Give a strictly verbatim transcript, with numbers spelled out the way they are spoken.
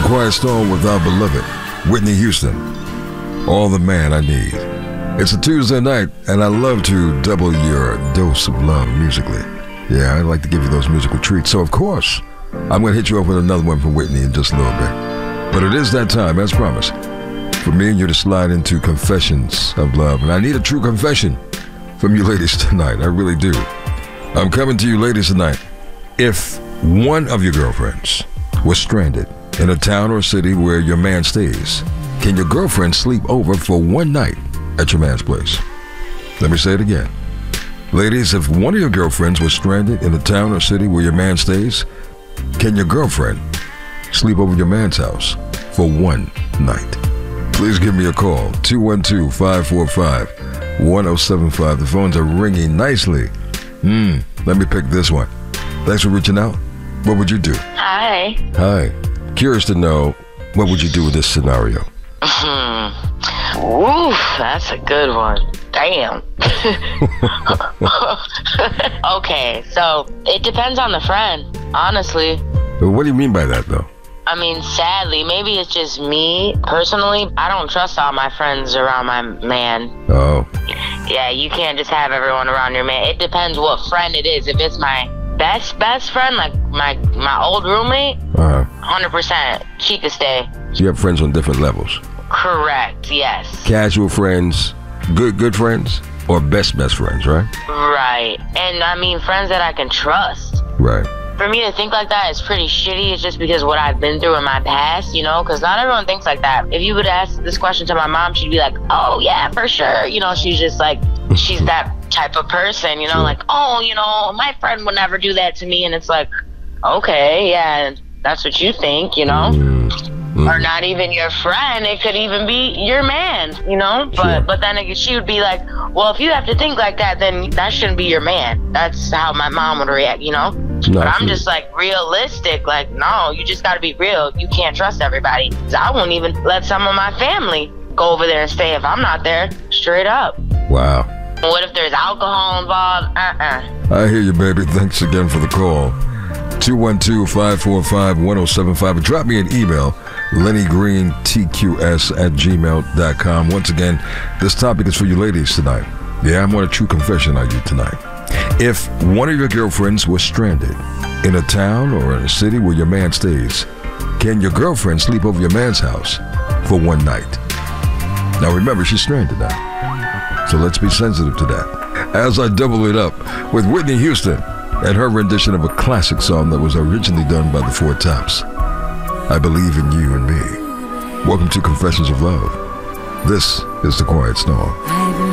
Quiet Storm with our beloved Whitney Houston. All the Man I Need. It's a Tuesday night, and I love to double your dose of love musically. Yeah, I like to give you those musical treats. So, of course, I'm going to hit you up with another one from Whitney in just a little bit. But it is that time, as promised, for me and you to slide into Confessions of Love. And I need a true confession from you ladies tonight. I really do. I'm coming to you ladies tonight. If one of your girlfriends was stranded in a town or city where your man stays, can your girlfriend sleep over for one night at your man's place? Let me say it again. Ladies, if one of your girlfriends was stranded in a town or city where your man stays, can your girlfriend sleep over your man's house for one night? Please give me a call, two one two, five four five, one oh seven five. The phones are ringing nicely. Hmm, let me pick this one. Thanks for reaching out. What would you do? Hi. Hi. Curious to know, what would you do with this scenario? Hmm. Oof, that's a good one. Damn. Okay, so it depends on the friend, honestly. What do you mean by that, though? I mean, sadly, maybe it's just me personally. I don't trust all my friends around my man. Oh. Yeah, you can't just have everyone around your man. It depends what friend it is. If it's my best best friend, like my my old roommate, Uh-huh. one hundred percent, she could stay. So you have friends on different levels? Correct, yes. Casual friends, good good friends, or best best friends, right? Right. And I mean, friends that I can trust. Right. For me to think like that is pretty shitty. It's just because what I've been through in my past, you know, because not everyone thinks like that. If you would ask this question to my mom, she'd be like, oh, yeah, for sure. You know, she's just like, she's that type of person, you know, Sure. like, oh, you know, my friend would never do that to me. And it's like, okay, yeah, that's what you think, you know. Mm-hmm. Or not even your friend. It could even be your man, you know. But Sure. but then again, she would be like, well, if you have to think like that, then that shouldn't be your man. That's how my mom would react, you know. No, But I'm sure. just like realistic. Like, no, you just got to be real. You can't trust everybody. 'Cause I won't even let some of my family go over there and stay if I'm not there. Straight up. Wow. What if there's alcohol involved? Uh-uh. I hear you, baby. Thanks again for the call. two one two, five four five, one oh seven five. Drop me an email, lenny green t q s at gmail dot com. Once again, this topic is for you ladies tonight. Yeah, I'm on a true confession on you tonight. If one of your girlfriends was stranded in a town or in a city where your man stays, can your girlfriend sleep over your man's house for one night? Now remember, she's stranded now, so let's be sensitive to that. As I double it up with Whitney Houston and her rendition of a classic song that was originally done by the Four Tops, I Believe in You and Me. Welcome to Confessions of Love. This is The Quiet Storm.